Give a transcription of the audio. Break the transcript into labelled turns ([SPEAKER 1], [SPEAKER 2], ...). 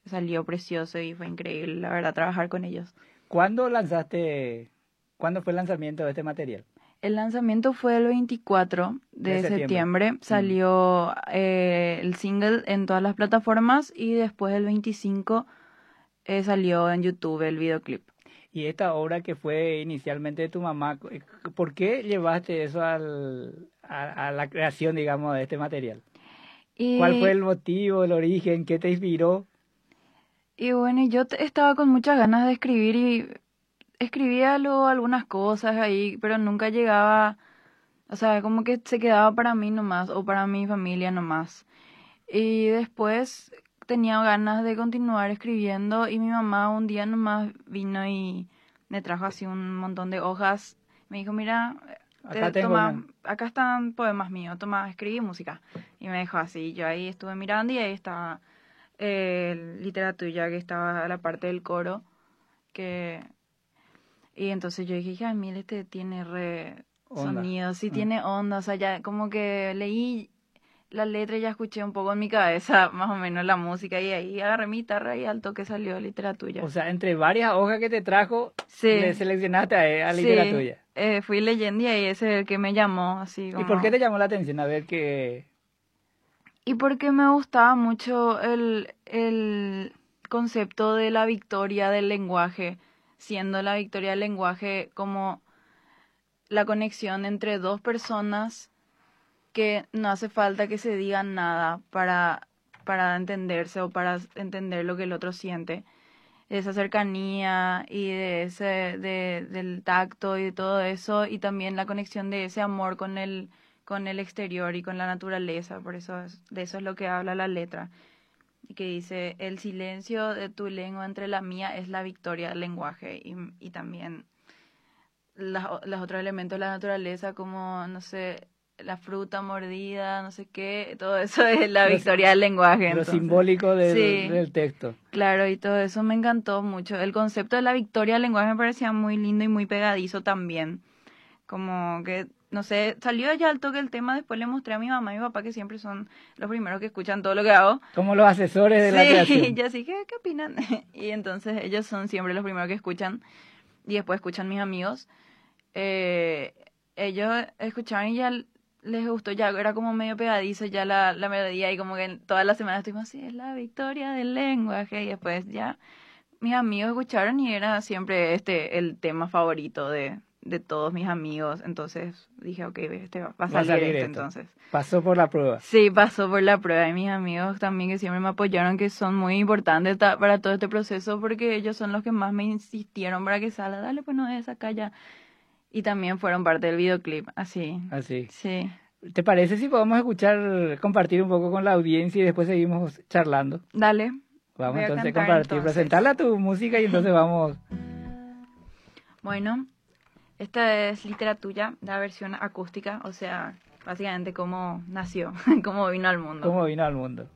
[SPEAKER 1] salió precioso y fue increíble, la verdad, trabajar con ellos.
[SPEAKER 2] ¿Cuándo fue el lanzamiento de este material?
[SPEAKER 1] El lanzamiento fue el 24 de septiembre. Salió el single en todas las plataformas y después el 25 salió en YouTube el videoclip.
[SPEAKER 2] Y esta obra que fue inicialmente de tu mamá, ¿por qué llevaste eso a la creación, digamos, de este material? ¿Cuál fue el motivo, el origen, qué te inspiró?
[SPEAKER 1] Y bueno, yo estaba con muchas ganas de escribir y escribía luego algunas cosas ahí, pero nunca llegaba, o sea, como que se quedaba para mí nomás o para mi familia nomás. Y después tenía ganas de continuar escribiendo y mi mamá un día nomás vino y me trajo así un montón de hojas. Me dijo, mira, acá están poemas míos, toma, escribí música. Y me dejó así, yo ahí estuve mirando y ahí estaba literatura, que estaba a la parte del coro, y entonces yo dije, ay, mira, este tiene sonido, sí tiene onda, o sea, ya como que leí la letra y ya escuché un poco en mi cabeza más o menos la música y ahí agarré mi guitarra y al toque salió literatura.
[SPEAKER 2] O sea, entre varias hojas que te trajo, le seleccionaste a literatura.
[SPEAKER 1] Fui leyendo y ahí ese es el que me llamó, así como...
[SPEAKER 2] ¿Y por qué te llamó la atención? A ver qué...
[SPEAKER 1] Y porque me gustaba mucho el concepto de la victoria del lenguaje, siendo la victoria del lenguaje como la conexión entre dos personas que no hace falta que se digan nada para entenderse o para entender lo que el otro siente. De esa cercanía y del tacto y de todo eso, y también la conexión de ese amor con el exterior y con la naturaleza. Por eso de eso es lo que habla la letra, y que dice, el silencio de tu lengua entre la mía es la victoria del lenguaje, y también los otros elementos de la naturaleza, como, no sé, la fruta mordida, no sé qué, todo eso es la victoria del lenguaje.
[SPEAKER 2] Lo simbólico del texto.
[SPEAKER 1] Claro, y todo eso me encantó mucho. El concepto de la victoria del lenguaje me parecía muy lindo y muy pegadizo también. Como que, no sé, salió ya al toque el tema, después le mostré a mi mamá y mi papá, que siempre son los primeros que escuchan todo lo que hago.
[SPEAKER 2] Como los asesores de la creación.
[SPEAKER 1] Sí, ya sí, ¿qué opinan? Y entonces ellos son siempre los primeros que escuchan, y después escuchan mis amigos. Ellos escucharon y ya les gustó, ya era como medio pegadizo ya la melodía, y como que toda la semana estuvimos así, es la victoria del lenguaje, y después ya mis amigos escucharon y era siempre el tema favorito de todos mis amigos. Entonces dije, ok, va a salir esto. Entonces
[SPEAKER 2] pasó por la prueba.
[SPEAKER 1] Sí, pasó por la prueba, y mis amigos también, que siempre me apoyaron, que son muy importantes para todo este proceso, porque ellos son los que más me insistieron para que salga, dale, pues no es acá ya. Y también fueron parte del videoclip, así. Sí.
[SPEAKER 2] ¿Te parece si podemos compartir un poco con la audiencia y después seguimos charlando?
[SPEAKER 1] Dale.
[SPEAKER 2] Vamos entonces a compartir, presentarla tu música y entonces vamos.
[SPEAKER 1] Bueno, esta es literatura, la versión acústica, o sea, básicamente cómo nació, cómo vino al mundo.
[SPEAKER 2] Cómo vino al mundo.